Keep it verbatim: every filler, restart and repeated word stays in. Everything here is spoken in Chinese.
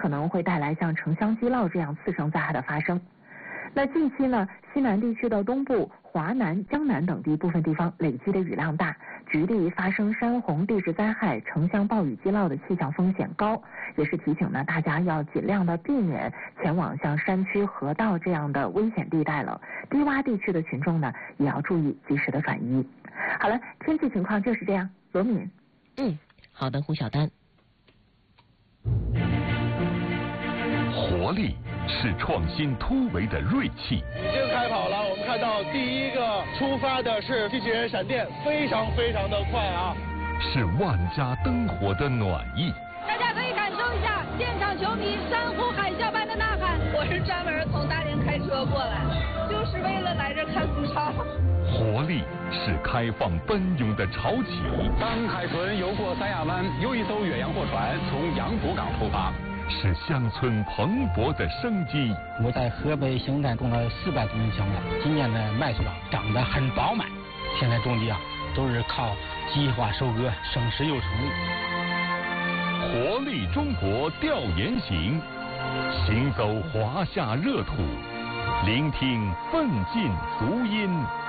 可能会带来像城乡激涝这样次生灾害的发生。那近期呢，西南地区的东部、华南、江南等地部分地方累积的雨量大，局地发生山洪、地质灾害、城乡暴雨激涝的气象风险高，也是提醒呢大家要尽量的避免前往像山区、河道这样的危险地带了。低洼地区的群众呢，也要注意及时的转移。好了，天气情况就是这样。罗敏， 嗯，好的，胡晓丹。 活力是创新突围的锐气。 已经开跑了，我们看到第一个出发的是机器人闪电，非常非常的快啊！ 是万家灯火的暖意。 大家可以感受一下现场球迷山呼海啸般的呐喊。我是专门从大连开车过来的，就是为了来这看苏超。 活力是开放奔涌的潮起。 当海豚游过三亚湾，又一艘远洋货船从杨浦港出发。 是乡村蓬勃的生机。 我在河北邢台种了四百多亩香菜，今年的麦穗长得很饱满。现在种地啊，都是靠计划收割，省时又省力。 活力中国调研行，行走华夏热土，聆听奋进足音。